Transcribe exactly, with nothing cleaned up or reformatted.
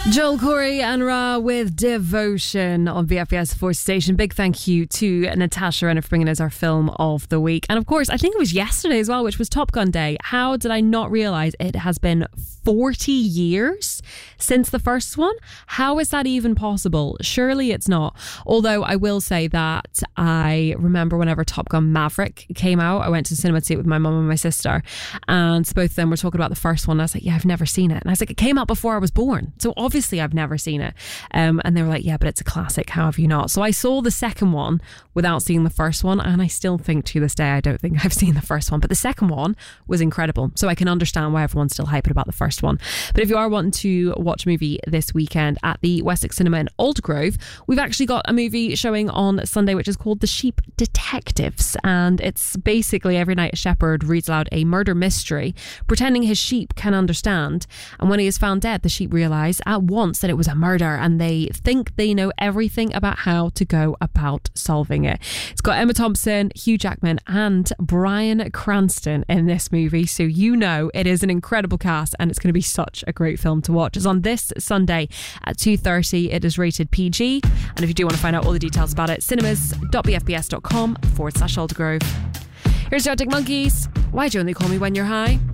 Joel Corey and Ra with Devotion on V F S Force Station. Big thank you to Natasha Renner for bringing us our film of the week. And of course, I think it was yesterday as well, which was Top Gun Day. How did I not realise it has been forty years since the first one? How is that even possible? Surely it's not. Although I will say that I remember whenever Top Gun Maverick came out, I went to the cinema to see it with my mum and my sister, and both of them were talking about the first one. I was like, yeah, I've never seen it. And I was like, it came out before I was born, so obviously I've never seen it. Um, and they were like, yeah, but it's a classic. How have you not? So I saw the second one without seeing the first one, and I still think to this day I don't think I've seen the first one, but the second one was incredible, so I can understand why everyone's still hyping about the first one. But if you are wanting to watch a movie this weekend at the Wessex Cinema in Aldgrove, we've actually got a movie showing on Sunday which is called The Sheep Detectives, and it's basically every night a shepherd reads aloud a murder mystery pretending his sheep can understand, and when he is found dead, the sheep realise at once that it was a murder, and they think they know everything about how to go about solving it. It's got Emma Thompson, Hugh Jackman and Bryan Cranston in this movie, so you know it is an incredible cast and it's going to be such a great film to watch. It's on this Sunday at two thirty. It is rated P G, and if you do want to find out all the details about it, cinemas.bfbs.com forward slash Aldergrove. Here's the Arctic Monkeys. Why do you only call me when you're high?